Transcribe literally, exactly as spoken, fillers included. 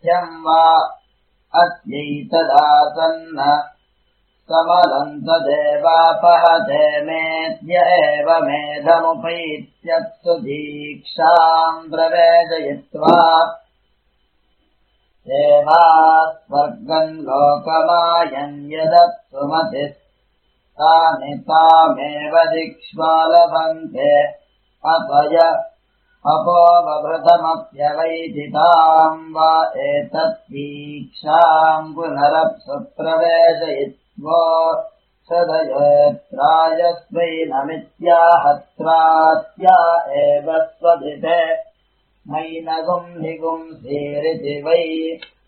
सामर्थ्यम् वा अत्यैतदासन्न समलन्तदेवापहते मेद्य एव मेधमुपैत्यत्सु दीक्षाम् प्रवेशयित्वा देवास्वर्गम् लोकमायम् यदत्सुमतिः तानि तामेव दिक्ष्वालभन्ते अपय अपोपभृतमप्यवैदिताम् वा एतद्दीक्षाम् पुनरप्सु प्रवेशयित्वो सदयत्रायस्वैनमित्याहत्रात्या एव स्वधिते नैनगुम् निगुंसीरिति वै